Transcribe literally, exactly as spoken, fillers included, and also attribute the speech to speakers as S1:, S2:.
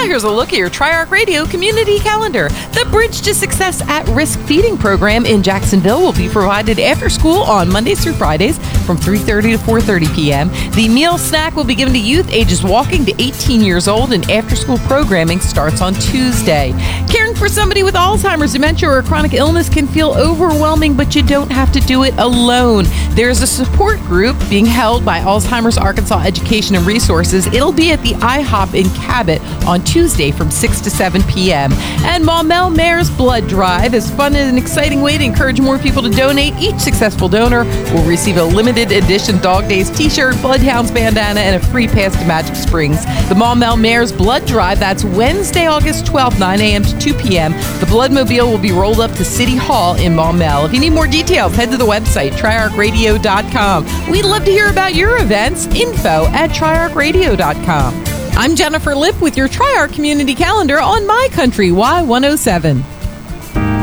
S1: here's a look at your Triarch Radio community calendar. The Bridge to Success at-Risk Feeding Program in Jacksonville will be provided after school on Mondays through Fridays from three thirty to four thirty p.m. The meal snack will be given to youth ages walking to eighteen years old, and after-school programming starts on Tuesday. Caring for somebody with Alzheimer's, dementia, or chronic illness can feel overwhelming, but you don't have to do it alone. There's a support group being held by Alzheimer's Arkansas Education and Resources. It'll be at the IHOP in Cabot on Tuesday from six to seven p.m. And Maumelle Mayor's Blood Drive is fun and an exciting way to encourage more people to donate. Each successful donor will receive a limited edition Dog Days t-shirt, Bloodhounds bandana, and a free pass to Magic Springs. The Maumelle Mayor's Blood Drive, that's Wednesday, August twelfth, nine a.m. to two p.m. The Bloodmobile will be rolled up to City Hall in Maumelle. If you need more details, head to the website, triarch radio dot com. We'd love to hear about your events. Info at triarch radio dot com. I'm Jennifer Lipp with your Triarch Community Calendar on My Country Y one oh seven.